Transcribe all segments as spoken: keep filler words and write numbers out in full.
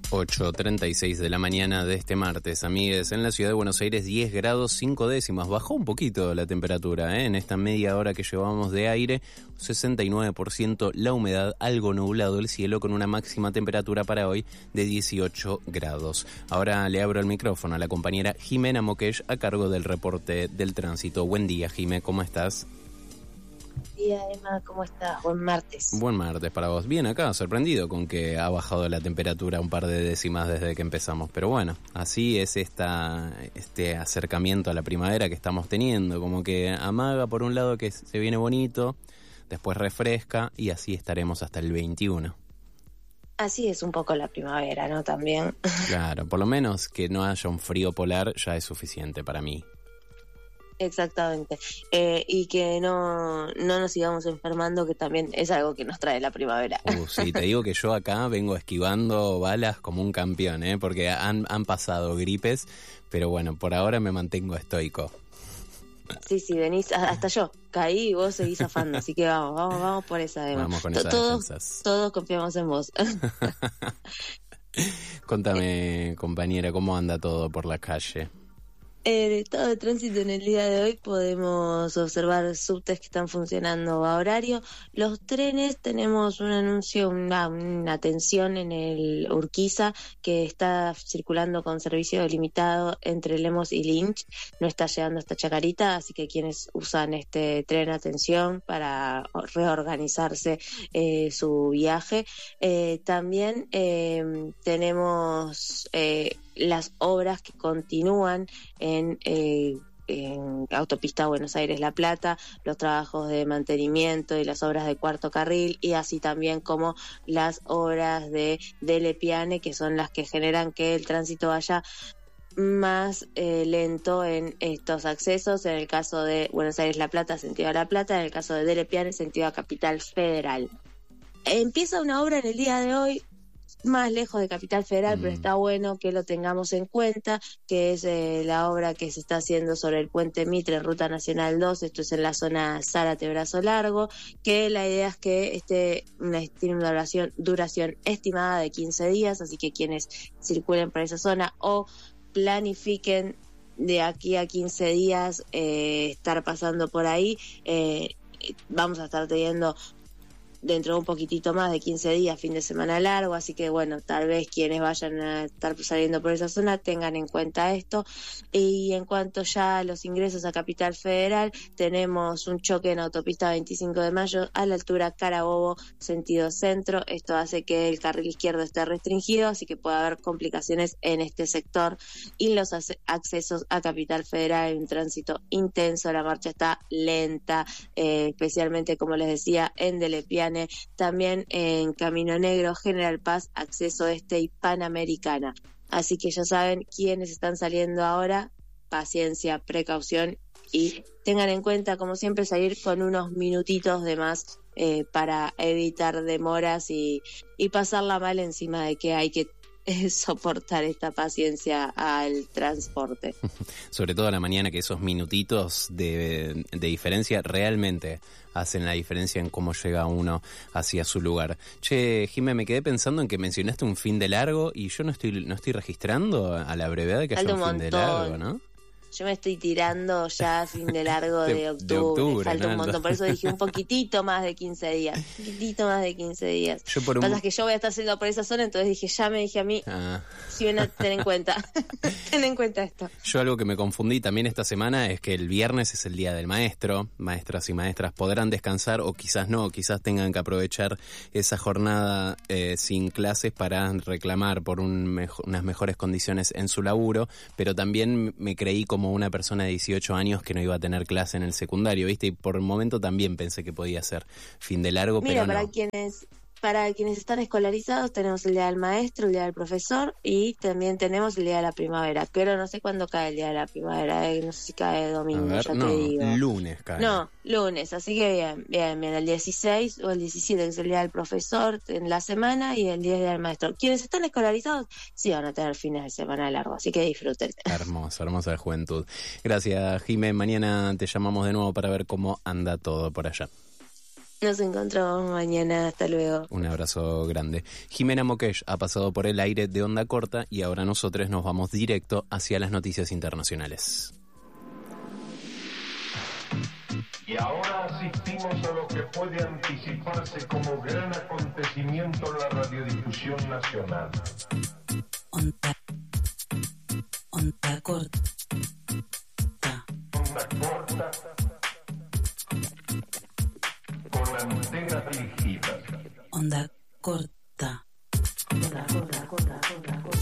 ocho treinta y seis de la mañana de este martes, amigues. En la ciudad de Buenos Aires, diez grados cinco décimas. Bajó un poquito la temperatura, ¿eh? En esta media hora que llevamos de aire, sesenta y nueve por ciento la humedad, algo nublado el cielo, con una máxima temperatura para hoy de dieciocho grados. Ahora le abro el micrófono a la compañera Jimena Moqueix a cargo del reporte del tránsito. Buen día, Jimé, ¿cómo estás? Buen día, Emma, ¿cómo estás? Buen martes. Buen martes para vos. Bien acá, sorprendido con que ha bajado la temperatura un par de décimas desde que empezamos. Pero bueno, así es esta este acercamiento a la primavera que estamos teniendo. Como que amaga por un lado que se viene bonito, después refresca y así estaremos hasta el veintiuno. Así es un poco la primavera, ¿no? También. Claro, por lo menos que no haya un frío polar ya es suficiente para mí. Exactamente. Eh, y que no, no nos sigamos enfermando, que también es algo que nos trae la primavera. Uh, sí, te digo que yo acá vengo esquivando balas como un campeón, ¿eh? Porque han, han pasado gripes, pero bueno, por ahora me mantengo estoico. Sí, sí, venís, hasta yo caí y vos seguís zafando, así que vamos, vamos, vamos por esa, Emma. Vamos con esas todos, defensas. Todos confiamos en vos. Contame, compañera, ¿cómo anda todo por la calle? En el estado de tránsito en el día de hoy podemos observar subtes que están funcionando a horario. Los trenes, tenemos un anuncio, una, una tensión en el Urquiza que está circulando con servicio limitado entre Lemos y Lynch. No está llegando hasta Chacarita, así que quienes usan este tren, atención para reorganizarse eh, su viaje. Eh, también eh, tenemos... Eh, las obras que continúan en, eh, en autopista Buenos Aires-La Plata, los trabajos de mantenimiento y las obras de cuarto carril, y así también como las obras de Delle Piane, que son las que generan que el tránsito vaya más eh, lento en estos accesos. En el caso de Buenos Aires-La Plata, sentido a La Plata; en el caso de Delle Piane, sentido a Capital Federal. Empieza una obra en el día de hoy más lejos de Capital Federal, mm. pero está bueno que lo tengamos en cuenta, que es eh, la obra que se está haciendo sobre el puente Mitre en Ruta Nacional dos, esto es en la zona Zárate-Brazo Largo, que la idea es que este una, tiene una duración, duración estimada de quince días, así que quienes circulen por esa zona o planifiquen de aquí a quince días eh, estar pasando por ahí, eh, vamos a estar teniendo dentro de un poquitito más de quince días, fin de semana largo, así que bueno, tal vez quienes vayan a estar saliendo por esa zona tengan en cuenta esto. Y en cuanto ya a los ingresos a Capital Federal, tenemos un choque en autopista veinticinco de mayo a la altura Carabobo, sentido centro. Esto hace que el carril izquierdo esté restringido, así que puede haber complicaciones en este sector. Y los accesos a Capital Federal, en tránsito intenso, la marcha está lenta, eh, especialmente, como les decía, en Delle Piane, también en Camino Negro, General Paz, acceso este y Panamericana. Así que ya saben, quienes están saliendo ahora, paciencia, precaución y tengan en cuenta, como siempre, salir con unos minutitos de más eh, para evitar demoras y, y pasarla mal encima de que hay que eh, soportar esta paciencia al transporte. Sobre todo a la mañana, que esos minutitos de, de diferencia realmente hacen la diferencia en cómo llega uno hacia su lugar. Che, Jimé, me quedé pensando en que mencionaste un fin de largo y yo no estoy no estoy registrando a la brevedad de que haya un, un fin de largo, ¿no? Yo me estoy tirando ya fin de largo de, de, octubre, de octubre, falta ¿no? un montón, por eso dije un poquitito más de quince días, un poquitito más de quince días. Yo por un... Lo que pasa es que yo voy a estar saliendo por esa zona, entonces dije, ya me dije a mí, ah. si ven a tener en cuenta, ten en cuenta esto. Yo algo que me confundí también esta semana es que el viernes es el día del maestro, maestras y maestras podrán descansar o quizás no, quizás tengan que aprovechar esa jornada eh, sin clases para reclamar por un mejo- unas mejores condiciones en su laburo, pero también me creí como como una persona de dieciocho años que no iba a tener clase en el secundario, ¿viste? Y por un momento también pensé que podía ser fin de largo, Mira, pero no. para quienes Para quienes están escolarizados tenemos el día del maestro, el día del profesor y también tenemos el día de la primavera, pero no sé cuándo cae el día de la primavera, eh, no sé si cae domingo, ver, ya no, te digo. lunes cae. No, lunes, así que bien, bien, bien, el dieciséis o el diecisiete que es el día del profesor en la semana y el día del maestro. Quienes están escolarizados sí van a tener fines de semana largo, así que disfruten. Hermoso, hermosa juventud. Gracias, Jimé. Mañana te llamamos de nuevo para ver cómo anda todo por allá. Nos encontramos mañana. Hasta luego. Un abrazo grande. Jimena Mokesh ha pasado por el aire de Onda Corta y ahora nosotros nos vamos directo hacia las noticias internacionales. Y ahora asistimos a lo que puede anticiparse como gran acontecimiento en la radiodifusión nacional. Onda, onda corta. Onda corta con antenas dirigidas. Onda corta. Corta, corta, corta, corta, corta, corta.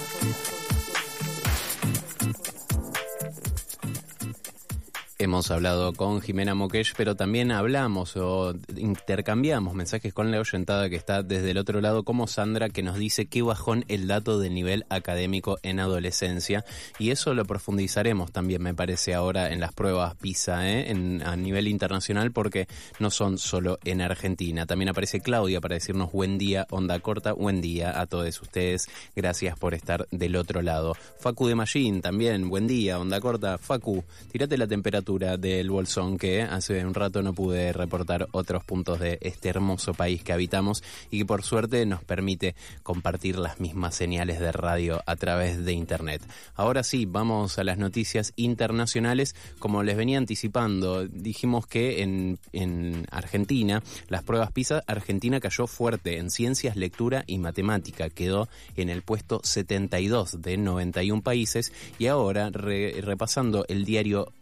Hemos hablado con Jimena Mokesh, pero también hablamos o intercambiamos mensajes con la oyentada que está desde el otro lado, como Sandra, que nos dice qué bajón el dato de nivel académico en adolescencia. Y eso lo profundizaremos también, me parece, ahora en las pruebas PISA, ¿eh? en, a nivel internacional, porque no son solo en Argentina. También aparece Claudia para decirnos buen día, Onda Corta, buen día a todos ustedes. Gracias por estar del otro lado. Facu de Mallín también, buen día, Onda Corta. Facu, tirate la temperatura del Bolsón, que hace un rato no pude reportar otros puntos de este hermoso país que habitamos y que por suerte nos permite compartir las mismas señales de radio a través de internet. Ahora sí, vamos a las noticias internacionales. Como les venía anticipando, dijimos que en, en Argentina, las pruebas PISA, Argentina cayó fuerte en ciencias, lectura y matemática. Quedó en el puesto setenta y dos de noventa y uno países y ahora, re, repasando el diario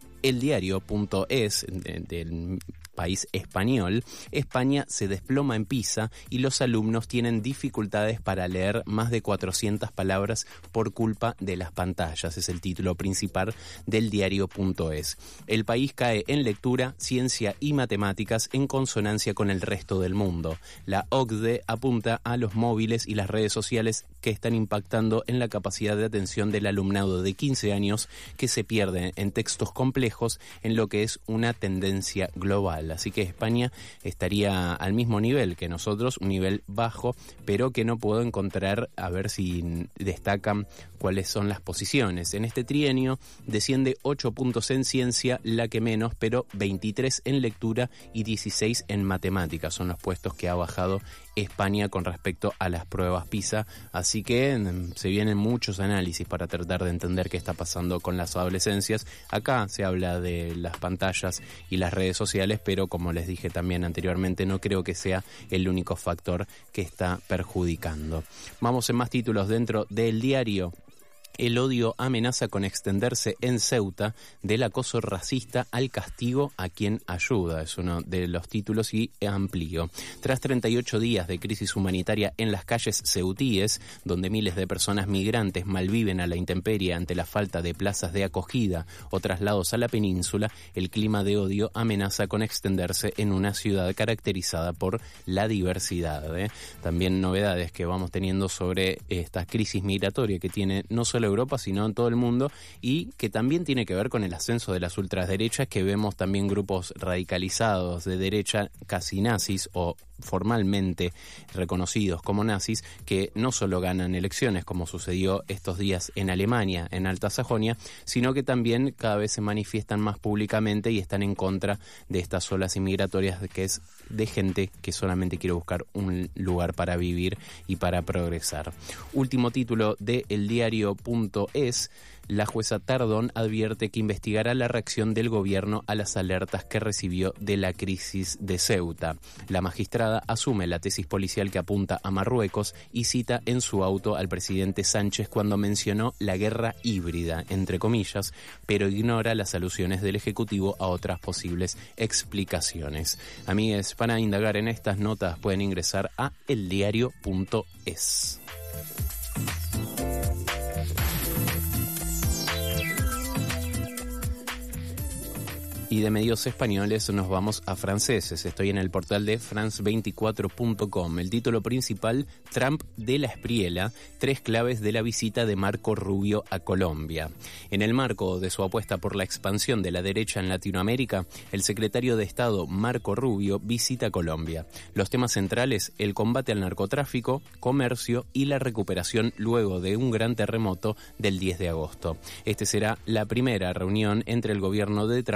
eldiario.es de, del país español, España se desploma en PISA y los alumnos tienen dificultades para leer más de cuatrocientas palabras por culpa de las pantallas. Es el título principal del diario.es. El país cae en lectura, ciencia y matemáticas en consonancia con el resto del mundo. La O C D E apunta a los móviles y las redes sociales que están impactando en la capacidad de atención del alumnado de quince años, que se pierde en textos complejos en lo que es una tendencia global. Así que España estaría al mismo nivel que nosotros, un nivel bajo, pero que no puedo encontrar, a ver si destacan cuáles son las posiciones. En este trienio desciende ocho puntos en ciencia, la que menos, pero veintitrés en lectura y dieciséis en matemáticas. Son los puestos que ha bajado España con respecto a las pruebas PISA, así que se vienen muchos análisis para tratar de entender qué está pasando con las adolescencias. Acá se habla de las pantallas y las redes sociales, pero como les dije también anteriormente, no creo que sea el único factor que está perjudicando. Vamos en más títulos dentro del diario. El odio amenaza con extenderse en Ceuta, del acoso racista al castigo a quien ayuda. Es uno de los títulos y amplio. Tras treinta y ocho días de crisis humanitaria en las calles ceutíes, donde miles de personas migrantes malviven a la intemperie ante la falta de plazas de acogida o traslados a la península, el clima de odio amenaza con extenderse en una ciudad caracterizada por la diversidad, ¿eh? También novedades que vamos teniendo sobre esta crisis migratoria que tiene no solo Europa, sino en todo el mundo, y que también tiene que ver con el ascenso de las ultraderechas, que vemos también grupos radicalizados de derecha, casi nazis o formalmente reconocidos como nazis, que no solo ganan elecciones, como sucedió estos días en Alemania, en Alta Sajonia, sino que también cada vez se manifiestan más públicamente y están en contra de estas olas inmigratorias, que es de gente que solamente quiere buscar un lugar para vivir y para progresar. Último título de eldiario.es. La jueza Tardón advierte que investigará la reacción del gobierno a las alertas que recibió de la crisis de Ceuta. La magistrada asume la tesis policial que apunta a Marruecos y cita en su auto al presidente Sánchez cuando mencionó la guerra híbrida, entre comillas, pero ignora las alusiones del Ejecutivo a otras posibles explicaciones. Amigues, para indagar en estas notas pueden ingresar a eldiario.es. Y de medios españoles nos vamos a franceses. Estoy en el portal de france veinticuatro punto com. El título principal, Trump de la Espriela, tres claves de la visita de Marco Rubio a Colombia. En el marco de su apuesta por la expansión de la derecha en Latinoamérica, el secretario de Estado Marco Rubio visita Colombia. Los temas centrales, el combate al narcotráfico, comercio y la recuperación luego de un gran terremoto del diez de agosto. Este será la primera reunión entre el gobierno de Trump y la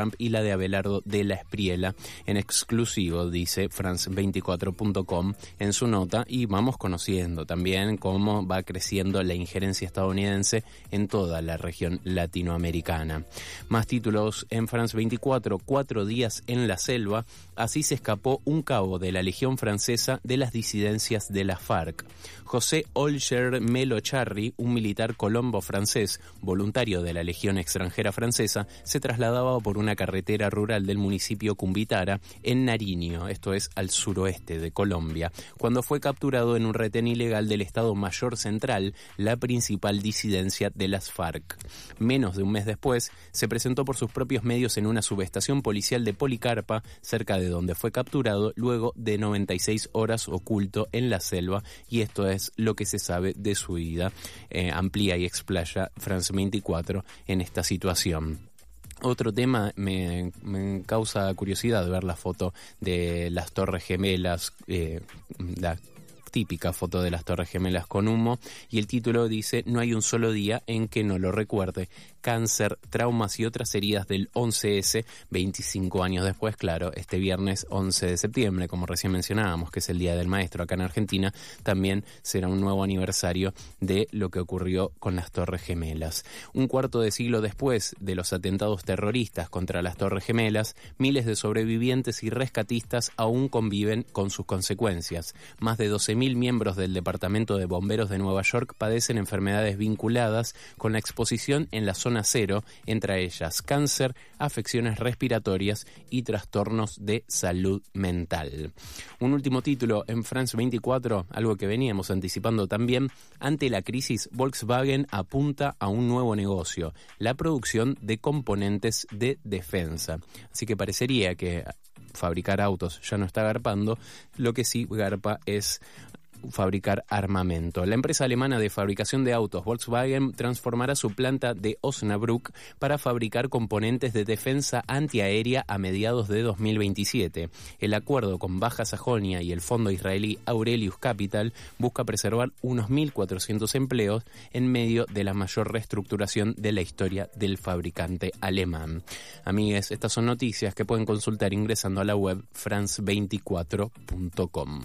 la de Abelardo de la Espriella, en exclusivo, dice France veinticuatro punto com en su nota, y vamos conociendo también cómo va creciendo la injerencia estadounidense en toda la región latinoamericana. Más títulos en France veinticuatro, cuatro días en la selva, así se escapó un cabo de la Legión Francesa de las disidencias de la FARC. José Olger Melo Charri, un militar colombo francés, voluntario de la Legión Extranjera Francesa, se trasladaba por una carretera rural del municipio Cumbitara, en Nariño, esto es al suroeste de Colombia, cuando fue capturado en un retén ilegal del Estado Mayor Central, la principal disidencia de las FARC. Menos de un mes después, se presentó por sus propios medios en una subestación policial de Policarpa, cerca de donde fue capturado, luego de noventa y seis horas oculto en la selva, y esto es lo que se sabe de su vida. Eh, amplía y explaya France veinticuatro en esta situación. Otro tema, me, me causa curiosidad ver la foto de las Torres Gemelas, eh, la típica foto de las Torres Gemelas con humo, y el título dice: no hay un solo día en que no lo recuerde. Cáncer, traumas y otras heridas del once ese, veinticinco años después, claro, este viernes once de septiembre, como recién mencionábamos, que es el Día del Maestro acá en Argentina, también será un nuevo aniversario de lo que ocurrió con las Torres Gemelas. Un cuarto de siglo después de los atentados terroristas contra las Torres Gemelas, miles de sobrevivientes y rescatistas aún conviven con sus consecuencias. Más de doce mil miembros del Departamento de Bomberos de Nueva York padecen enfermedades vinculadas con la exposición en la zona cero, entre ellas cáncer, afecciones respiratorias y trastornos de salud mental. Un último título en France veinticuatro, algo que veníamos anticipando también: ante la crisis, Volkswagen apunta a un nuevo negocio, la producción de componentes de defensa. Así que parecería que fabricar autos ya no está garpando, lo que sí garpa es fabricar armamento. La empresa alemana de fabricación de autos Volkswagen transformará su planta de Osnabrück para fabricar componentes de defensa antiaérea a mediados de dos mil veintisiete. El acuerdo con Baja Sajonia y el fondo israelí Aurelius Capital busca preservar unos mil cuatrocientos empleos en medio de la mayor reestructuración de la historia del fabricante alemán. Amigues, estas son noticias que pueden consultar ingresando a la web france veinticuatro punto com.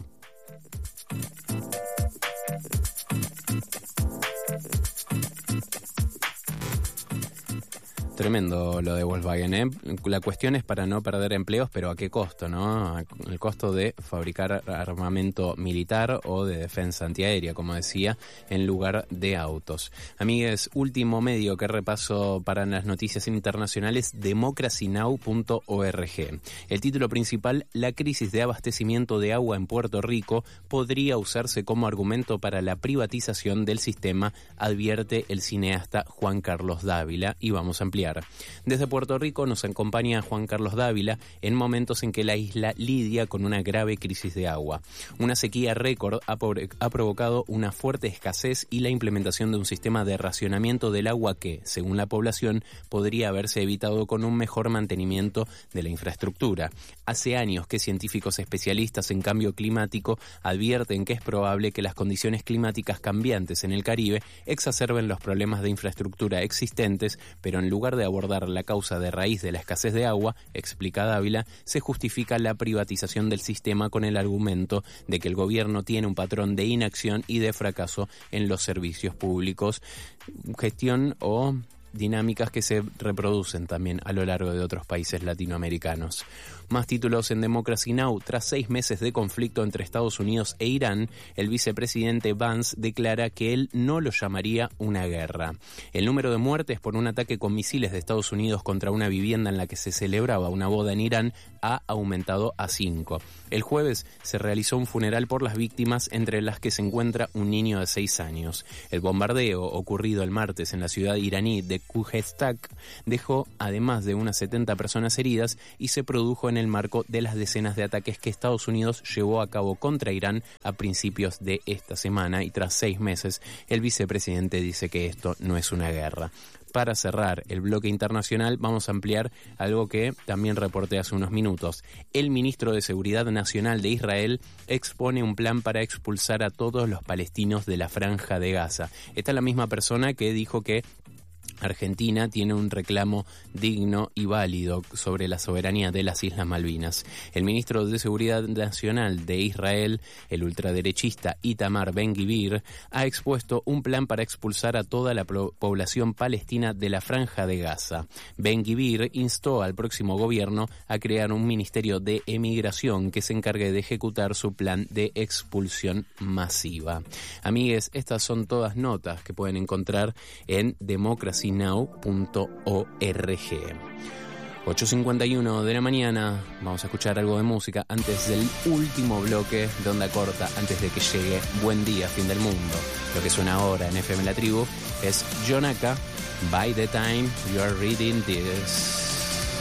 Tremendo lo de Volkswagen, ¿eh? La cuestión es para no perder empleos, pero ¿a qué costo, no? El costo de fabricar armamento militar o de defensa antiaérea, como decía, en lugar de autos. Amigues, último medio que repaso para las noticias internacionales, democracy now punto org. El título principal: la crisis de abastecimiento de agua en Puerto Rico podría usarse como argumento para la privatización del sistema, advierte el cineasta Juan Carlos Dávila, y vamos a ampliar. Desde Puerto Rico nos acompaña Juan Carlos Dávila en momentos en que la isla lidia con una grave crisis de agua. Una sequía récord ha, ha provocado una fuerte escasez y la implementación de un sistema de racionamiento del agua que, según la población, podría haberse evitado con un mejor mantenimiento de la infraestructura. Hace años que científicos especialistas en cambio climático advierten que es probable que las condiciones climáticas cambiantes en el Caribe exacerben los problemas de infraestructura existentes, pero en lugar de abordar la causa de raíz de la escasez de agua, explica Dávila, se justifica la privatización del sistema con el argumento de que el gobierno tiene un patrón de inacción y de fracaso en los servicios públicos, gestión o dinámicas que se reproducen también a lo largo de otros países latinoamericanos. Más títulos en Democracy Now! Tras seis meses de conflicto entre Estados Unidos e Irán, el vicepresidente Vance declara que él no lo llamaría una guerra. El número de muertes por un ataque con misiles de Estados Unidos contra una vivienda en la que se celebraba una boda en Irán ha aumentado a cinco. El jueves se realizó un funeral por las víctimas, entre las que se encuentra un niño de seis años. El bombardeo ocurrido el martes en la ciudad iraní de Khuzestan dejó además de unas setenta personas heridas y se produjo en el marco de las decenas de ataques que Estados Unidos llevó a cabo contra Irán a principios de esta semana, y tras seis meses el vicepresidente dice que esto no es una guerra. Para cerrar el bloque internacional, vamos a ampliar algo que también reporté hace unos minutos. El ministro de Seguridad Nacional de Israel expone un plan para expulsar a todos los palestinos de la Franja de Gaza. Esta es la misma persona que dijo que Argentina tiene un reclamo digno y válido sobre la soberanía de las Islas Malvinas. El ministro de Seguridad Nacional de Israel, el ultraderechista Itamar Ben-Gvir, ha expuesto un plan para expulsar a toda la población palestina de la Franja de Gaza. Ben-Gvir instó al próximo gobierno a crear un ministerio de emigración que se encargue de ejecutar su plan de expulsión masiva. Amigues, estas son todas notas que pueden encontrar en democracy now punto org. ocho cincuenta y uno de la mañana, vamos a escuchar algo de música antes del último bloque de Onda Corta, antes de que llegue Buen Día, Fin del Mundo. Lo que suena ahora en F M La Tribu es Jonaka, By the Time You Are Reading This.